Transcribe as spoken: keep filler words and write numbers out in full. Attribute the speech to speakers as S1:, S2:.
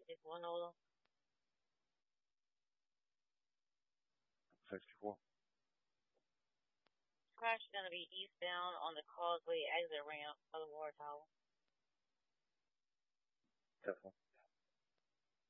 S1: Just one over.
S2: sixty-four.
S1: Crash is going to be eastbound on the Causeway exit ramp of the War Tower.
S2: Careful.